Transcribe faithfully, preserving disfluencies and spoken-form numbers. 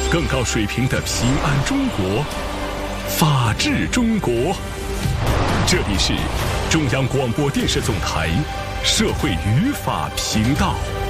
更高水平的平安中国，法治中国。这里是中央广播电视总台社会与法频道。